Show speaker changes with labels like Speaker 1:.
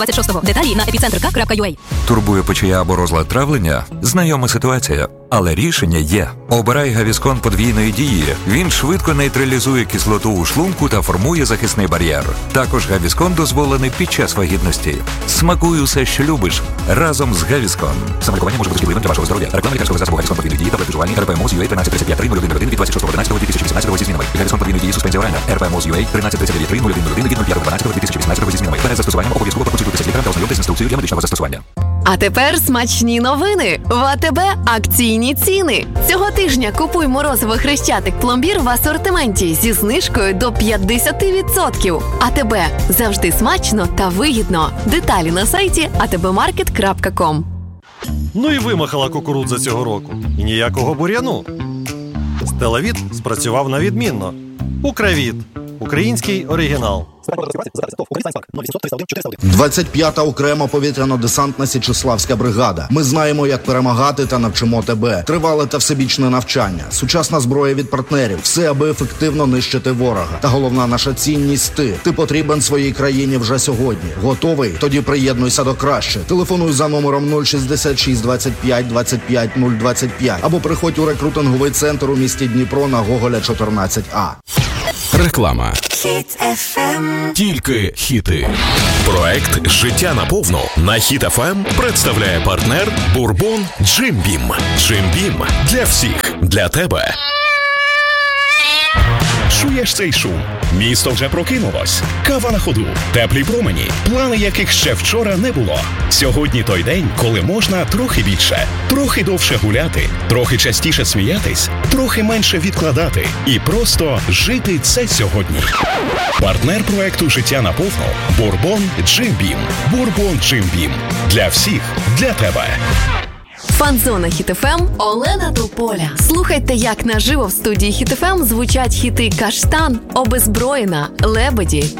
Speaker 1: 26-го. Деталі на epicenter.ua.
Speaker 2: Турбує печія або розлад травлення? Знайома ситуація. Але рішення є. Обирай Гавіскон подвійної дії. Він швидко нейтралізує кислоту у шлунку та формує захисний бар'єр. Також Гавіскон дозволений під час вагітності. Смакуй усе, що любиш, разом з Гавіскон. Самолікування може бути шкідливим для вашого здоров'я. Реклама лікарського засобу Гавіскон подвійної дії та вживання РПМОЗ-UA 1335-301 від 26.11.2016 зі змінами. Гавіскон подвійної дії суспензія оральна. РПМОЗ-UA 1339-301 від 05.12.2016 зі змінами. Перед застосуванням обов'язково проконсультуйтеся з лікарем та ознайомтесь з інструкцією для медичного застосування.
Speaker 3: А тепер смачні новини. В АТБ акційні ціни. Цього тижня купуй морозиво Хрещатик пломбір в асортименті зі знижкою до 50%. АТБ. Завжди смачно та вигідно. Деталі на сайті atbmarket.com.
Speaker 4: Ну і вимахала кукурудза цього року. І ніякого бур'яну. Стелавіт спрацював на відмінно. Укравіт. Український оригінал.
Speaker 5: 25-та окрема повітряно-десантна Січеславська бригада. Ми знаємо, як перемагати та навчимо тебе. Тривале та всебічне навчання. Сучасна зброя від партнерів. Все, аби ефективно нищити ворога. Та головна наша цінність – ти. Ти потрібен своїй країні вже сьогодні. Готовий? Тоді приєднуйся до краще. Телефонуй за номером 066 25 25 025 або приходь у рекрутинговий центр у місті Дніпро на Гоголя 14А.
Speaker 6: Реклама.
Speaker 7: Хіт FM.
Speaker 6: Тільки хіти. Проект «Життя наповну» на Хіт FM представляє партнер Бурбон Джим Бім. Джим Бім для всіх, для тебе. Чуєш цей шум? Місто вже прокинулось. Кава на ходу, теплі промені, плани яких ще вчора не було. Сьогодні той день, коли можна трохи більше, трохи довше гуляти, трохи частіше сміятись, трохи менше відкладати і просто жити це сьогодні. Партнер проекту «Життя наповну» Бурбон Джим Бім. Бурбон Джим Бім. Для всіх, для тебе.
Speaker 3: Фан-зона Хіт ФМ Олена Тополя. Слухайте, як наживо в студії Хіт ФМ звучать хіти «Каштан», «Обезброєна», «Лебеді»,